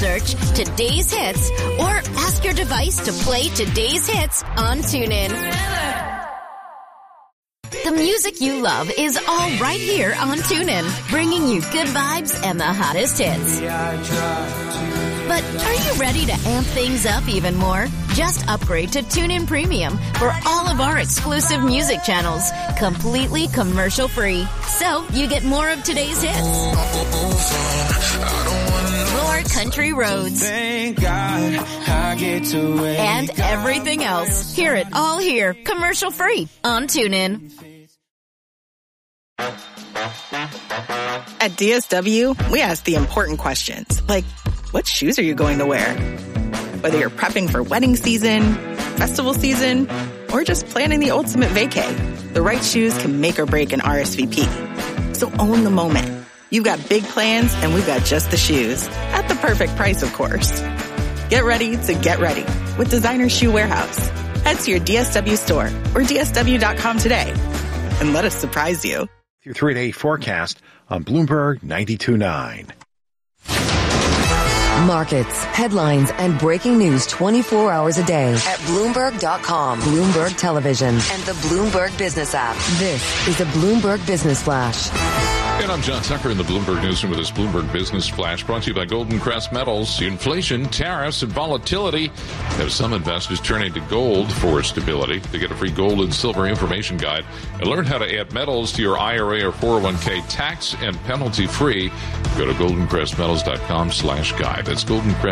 search Today's Hits or ask your device to play Today's Hits on TuneIn. The music you love is all right here on TuneIn, bringing you good vibes and the hottest hits. But are you ready to amp things up even more? Just upgrade to TuneIn Premium for all of our exclusive music channels, completely commercial-free. So you get more of today's hits, more country roads, and everything else. Hear it all here, commercial-free on TuneIn. At DSW, we ask the important questions, like, what shoes are you going to wear? Whether you're prepping for wedding season, festival season, or just planning the ultimate vacay, the right shoes can make or break an RSVP. So own the moment. You've got big plans, and we've got just the shoes. At the perfect price, of course. Get ready to get ready with Designer Shoe Warehouse. Head to your DSW store or DSW.com today and let us surprise you. Your 3-day forecast on Bloomberg 92.9. Markets, headlines, and breaking news 24 hours a day at Bloomberg.com, Bloomberg Television, and the Bloomberg Business app. This is a Bloomberg Business Flash. And I'm John Tucker in the Bloomberg Newsroom with this Bloomberg Business Flash brought to you by Golden Crest Metals. Inflation, tariffs, and volatility have some investors turning to gold for stability. To get a free gold and silver information guide and learn how to add metals to your IRA or 401k tax and penalty free, go to goldencrestmetals.com/guide. That's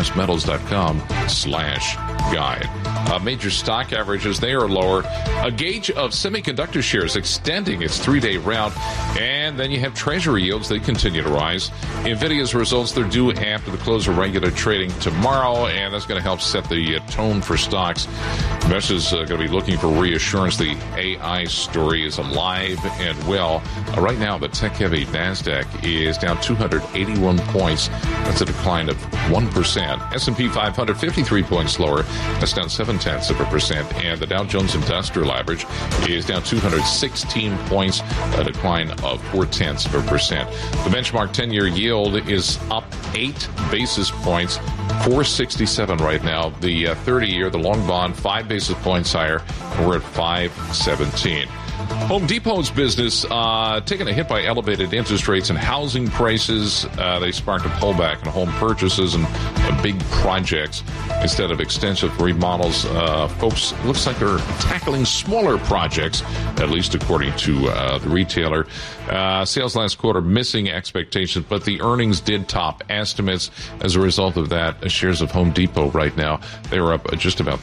goldencrestmetals.com/guide. Major stock averages, they are lower. A gauge of semiconductor shares extending its 3-day round. And then you have Treasury yields, they continue to rise. NVIDIA's results, they're due after the close of regular trading tomorrow, and that's going to help set the tone for stocks. Investors are going to be looking for reassurance. The AI story is alive and well. Right now, the tech-heavy NASDAQ is down 281 points. That's a decline of 1%. S&P 500, 53 points lower. That's down 0.7%. And the Dow Jones Industrial Average is down 216 points, a decline of 0.4%. The benchmark 10-year yield is up 8 basis points, 467 right now. The 30-year, the long bond, 5 basis points higher, and we're at 517. Home Depot's business taking a hit by elevated interest rates and housing prices. They sparked a pullback in home purchases and big projects instead of extensive remodels. Folks, it looks like they're tackling smaller projects, at least according to the retailer. Sales last quarter missing expectations, but the earnings did top estimates. As a result of that, shares of Home Depot right now, they were up just about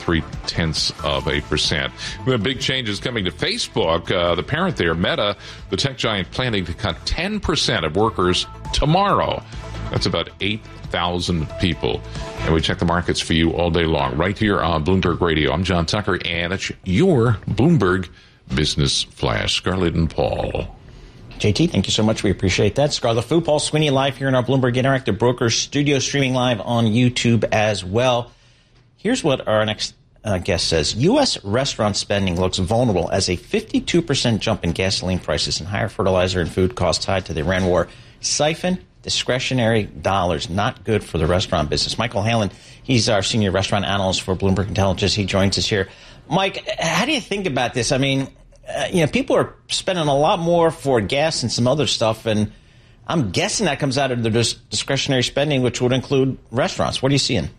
0.3%. We have big changes coming to Facebook. The parent there, Meta, the tech giant, planning to cut 10% of workers tomorrow. That's about 8,000 people. And we check the markets for you all day long, right here on Bloomberg Radio. I'm John Tucker, and it's your Bloomberg Business Flash. Scarlett and Paul. JT, thank you so much. We appreciate that. Scarlett Fu, Paul Sweeney live here in our Bloomberg Interactive Brokers studio, streaming live on YouTube as well. Here's what our next guest says. U.S. restaurant spending looks vulnerable as a 52% jump in gasoline prices and higher fertilizer and food costs tied to the Iran war siphon discretionary dollars. Not good for the restaurant business. Michael Halen, he's our senior restaurant analyst for Bloomberg Intelligence. He joins us here. Mike, how do you think about this? I mean, people are spending a lot more for gas and some other stuff, and I'm guessing that comes out of their discretionary spending, which would include restaurants. What are you seeing?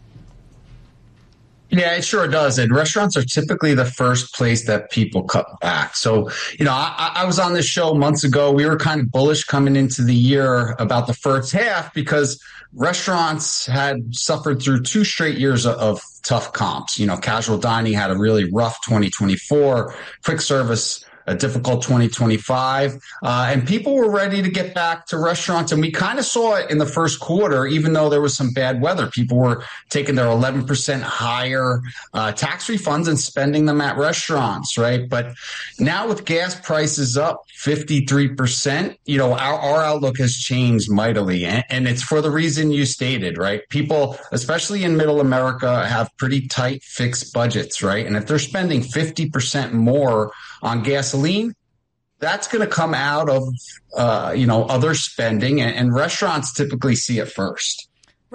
Yeah, it sure does. And restaurants are typically the first place that people cut back. So, I was on this show months ago. We were kind of bullish coming into the year about the first half because restaurants had suffered through 2 straight years of tough comps. Casual dining had a really rough 2024, quick service a difficult 2025, and people were ready to get back to restaurants. And we kind of saw it in the first quarter, even though there was some bad weather. People were taking their 11% higher tax refunds and spending them at restaurants, right? But now with gas prices up 53%, our outlook has changed mightily. And it's for the reason you stated, right? People, especially in middle America, have pretty tight fixed budgets, right? And if they're spending 50% more on gasoline, that's going to come out of, other spending, and restaurants typically see it first.